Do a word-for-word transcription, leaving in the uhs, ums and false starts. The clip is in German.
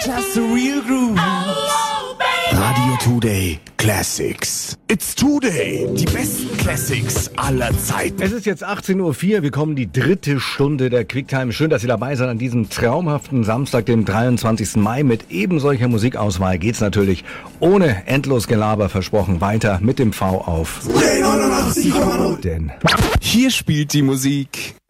Just the real groove. Radio Today Classics. It's Today. Die besten Classics aller Zeiten. Es ist jetzt achtzehn Uhr vier. Wir kommen die dritte Stunde der Quicktime. Schön, dass Sie dabei sind an diesem traumhaften Samstag, dem dreiundzwanzigsten Mai. Mit eben solcher Musikauswahl geht's natürlich ohne endlos Gelaber versprochen weiter mit dem V auf. neunundachtzig Komma null. Denn hier spielt die Musik